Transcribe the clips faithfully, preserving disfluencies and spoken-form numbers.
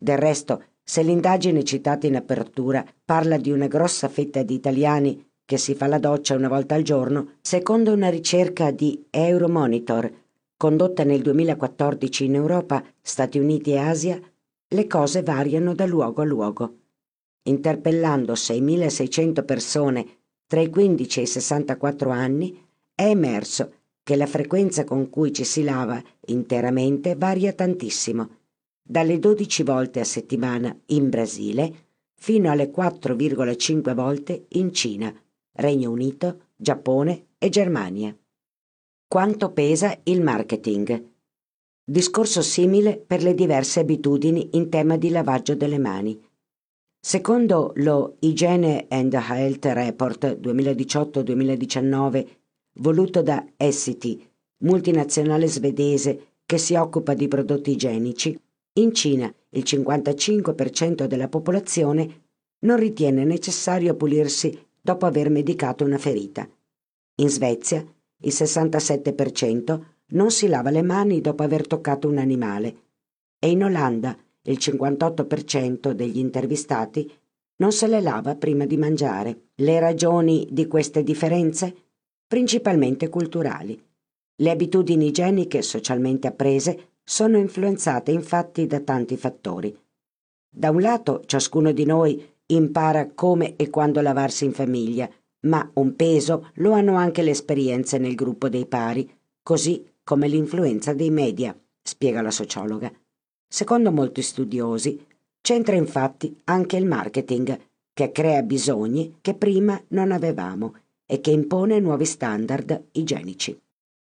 Del resto, se l'indagine citata in apertura parla di una grossa fetta di italiani che si fa la doccia una volta al giorno, secondo una ricerca di Euromonitor condotta nel duemilaquattordici in Europa, Stati Uniti e Asia, le cose variano da luogo a luogo. Interpellando seimilaseicento persone tra i quindici e i sessantaquattro anni, è emerso che la frequenza con cui ci si lava interamente varia tantissimo, dalle dodici volte a settimana in Brasile fino alle quattro virgola cinque volte in Cina, Regno Unito, Giappone e Germania. Quanto pesa il marketing? Discorso simile per le diverse abitudini in tema di lavaggio delle mani. Secondo lo Hygiene and Health Report duemiladiciotto duemiladiciannove, voluto da Essity, multinazionale svedese che si occupa di prodotti igienici, in Cina il cinquantacinque per cento della popolazione non ritiene necessario pulirsi dopo aver medicato una ferita. In Svezia il sessantasette per cento non si lava le mani dopo aver toccato un animale e in Olanda il cinquantotto per cento degli intervistati non se le lava prima di mangiare. Le ragioni di queste differenze? Principalmente culturali. Le abitudini igieniche socialmente apprese sono influenzate infatti da tanti fattori. Da un lato, ciascuno di noi impara come e quando lavarsi in famiglia, ma un peso lo hanno anche le esperienze nel gruppo dei pari, così come l'influenza dei media, spiega la sociologa. Secondo molti studiosi, c'entra infatti anche il marketing, che crea bisogni che prima non avevamo e che impone nuovi standard igienici.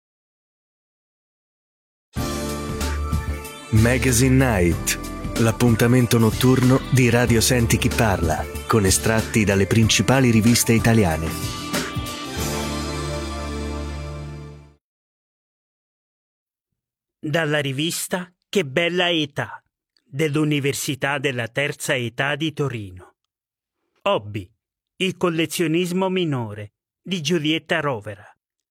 Magazine Night, l'appuntamento notturno di Radio Senti Chi Parla, con estratti dalle principali riviste italiane. Dalla rivista Che bella età, dell'Università della Terza Età di Torino. Hobby, il collezionismo minore, di Giulietta Rovera.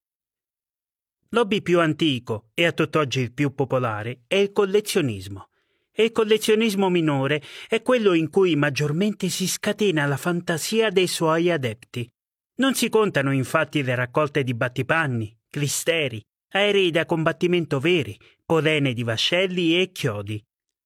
L'hobby più antico e a tutt'oggi il più popolare è il collezionismo. E il collezionismo minore è quello in cui maggiormente si scatena la fantasia dei suoi adepti. Non si contano infatti le raccolte di battipanni, clisteri, aerei da combattimento veri, polene di vascelli e chiodi.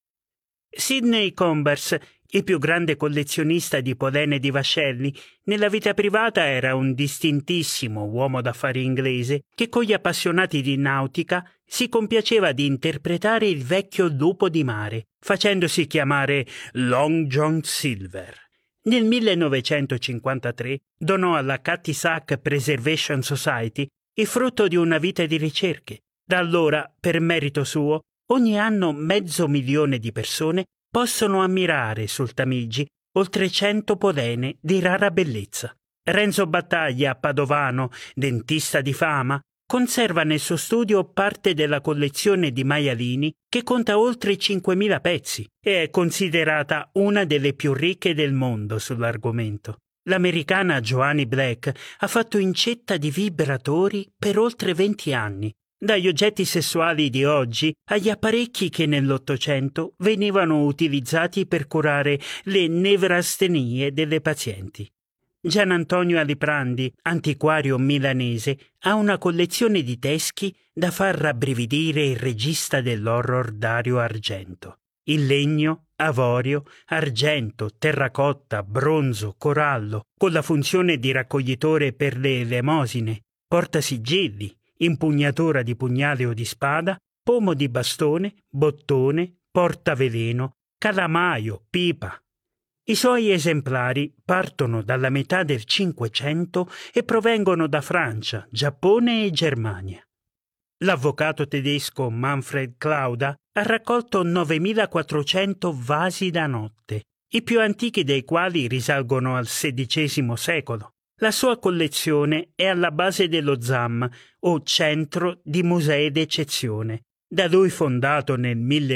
Sidney Converse, il più grande collezionista di polene di vascelli, nella vita privata era un distintissimo uomo d'affari inglese che con gli appassionati di nautica si compiaceva di interpretare il vecchio lupo di mare, facendosi chiamare Long John Silver. Nel millenovecentocinquantatré donò alla Cathy Sack Preservation Society il frutto di una vita di ricerche. Da allora, per merito suo, ogni anno mezzo milione di persone possono ammirare sul Tamigi oltre cento polene di rara bellezza. Renzo Battaglia, padovano, dentista di fama, conserva nel suo studio parte della collezione di maialini che conta oltre cinquemila pezzi e è considerata una delle più ricche del mondo sull'argomento. L'americana Joanne Black ha fatto incetta di vibratori per oltre venti anni, dagli oggetti sessuali di oggi agli apparecchi che nell'Ottocento venivano utilizzati per curare le nevrastenie delle pazienti. Gian Antonio Aliprandi, antiquario milanese, ha una collezione di teschi da far rabbrividire il regista dell'horror Dario Argento. In legno, avorio, argento, terracotta, bronzo, corallo, con la funzione di raccoglitore per le elemosine, portasigilli, impugnatura di pugnale o di spada, pomo di bastone, bottone, portaveleno, calamaio, pipa. I suoi esemplari partono dalla metà del Cinquecento e provengono da Francia, Giappone e Germania. L'avvocato tedesco Manfred Clauda ha raccolto novemilaquattrocento vasi da notte, i più antichi dei quali risalgono al sedicesimo secolo. La sua collezione è alla base dello Z A M, o Centro di Musei d'Eccezione, da lui fondato nel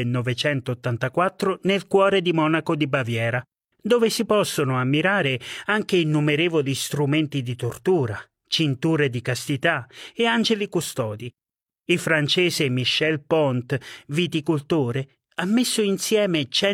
millenovecentottantaquattro nel cuore di Monaco di Baviera, dove si possono ammirare anche innumerevoli strumenti di tortura, cinture di castità e angeli custodi. Il francese Michel Pont, viticoltore, ha messo insieme